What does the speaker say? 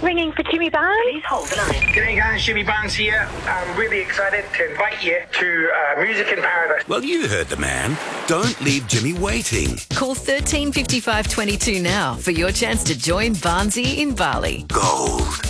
ringing for Jimmy Barnes. Please hold the line. G'day guys, Jimmy Barnes here. I'm really excited to invite you to Music in Paradise. Well, you heard the man. Don't leave Jimmy waiting. Call 13 55 22 now for your chance to join Barnesy in Bali. Gold.